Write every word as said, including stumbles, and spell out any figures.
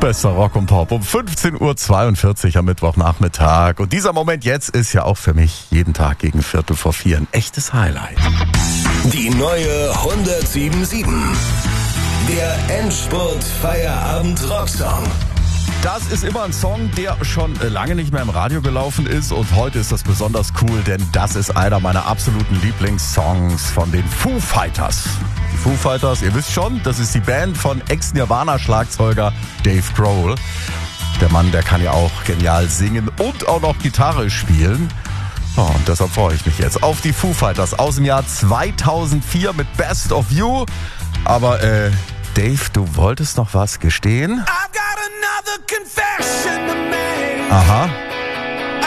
Bester Rock und Pop um fünfzehn Uhr zweiundvierzig am Mittwochnachmittag. Und dieser Moment jetzt ist ja auch für mich jeden Tag gegen Viertel vor vier ein echtes Highlight. Die neue hundertsieben Komma sieben. Der Endspurt-Feierabend-Rocksong. Das ist immer ein Song, der schon lange nicht mehr im Radio gelaufen ist. Und heute ist das besonders cool, denn das ist einer meiner absoluten Lieblingssongs von den Foo Fighters. Die Foo Fighters, ihr wisst schon, das ist die Band von Ex-Nirvana-Schlagzeuger Dave Grohl. Der Mann, der kann ja auch genial singen und auch noch Gitarre spielen. Oh, und deshalb freue ich mich jetzt auf die Foo Fighters aus dem Jahr zweitausendvier mit Best of You. Aber äh, Dave, du wolltest noch was gestehen? I've got another confession to make. Aha.